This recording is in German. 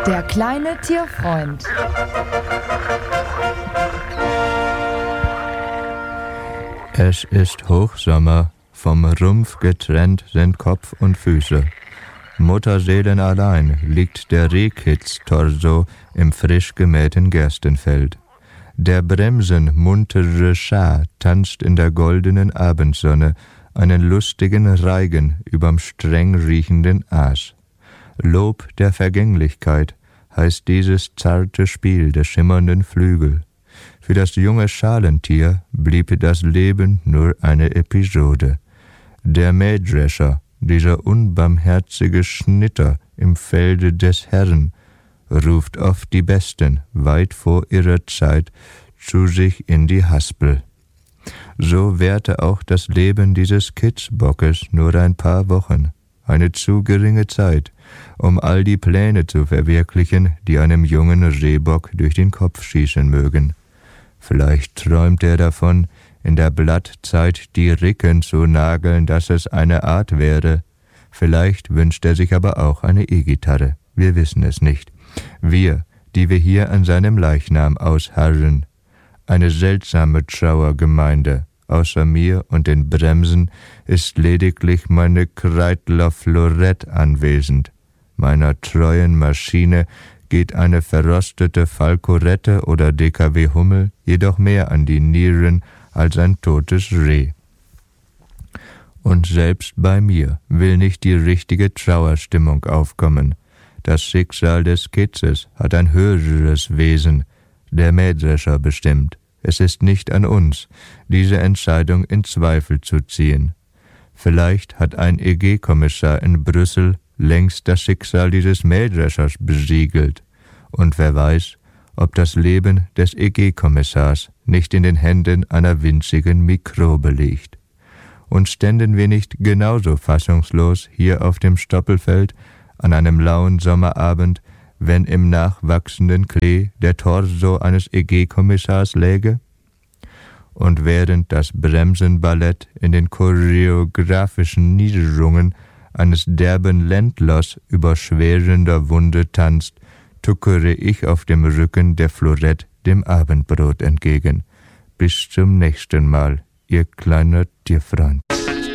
Der kleine Tierfreund. Es ist Hochsommer, vom Rumpf getrennt sind Kopf und Füße. Mutterseelen allein liegt der Rehkitz-Torso im frisch gemähten Gerstenfeld. Der Bremsen muntere Schar tanzt in der goldenen Abendsonne einen lustigen Reigen überm streng riechenden Aas. Lob der Vergänglichkeit heißt dieses zarte Spiel der schimmernden Flügel. Für das junge Schalentier blieb das Leben nur eine Episode. Der Mähdrescher, dieser unbarmherzige Schnitter im Felde des Herrn, ruft oft die Besten weit vor ihrer Zeit zu sich in die Haspel. So währte auch das Leben dieses Kitzbockes nur ein paar Wochen, eine zu geringe Zeit, um all die Pläne zu verwirklichen, die einem jungen Rehbock durch den Kopf schießen mögen. Vielleicht träumt er davon, in der Blattzeit die Ricken zu nageln, dass es eine Art wäre. Vielleicht wünscht er sich aber auch eine E-Gitarre. Wir wissen es nicht. Wir, die wir hier an seinem Leichnam ausharren. Eine seltsame Trauergemeinde. Außer mir und den Bremsen ist lediglich meine Kreidler Florette anwesend. Meiner treuen Maschine geht eine verrostete Falkorette oder DKW Hummel jedoch mehr an die Nieren als ein totes Reh. Und selbst bei mir will nicht die richtige Trauerstimmung aufkommen. Das Schicksal des Kitzes hat ein höheres Wesen, der Mähdrescher bestimmt. Es ist nicht an uns, diese Entscheidung in Zweifel zu ziehen. Vielleicht hat ein EG-Kommissar in Brüssel längst das Schicksal dieses Mähdreschers besiegelt. Und wer weiß, ob das Leben des EG-Kommissars nicht in den Händen einer winzigen Mikrobe liegt. Und ständen wir nicht genauso fassungslos hier auf dem Stoppelfeld an einem lauen Sommerabend, wenn im nachwachsenden Klee der Torso eines EG-Kommissars läge? Und während das Bremsenballett in den choreografischen Niederungen eines derben Ländlers über schwerender Wunde tanzt, tuckere ich auf dem Rücken der Florette dem Abendbrot entgegen. Bis zum nächsten Mal, Ihr kleiner Tierfreund.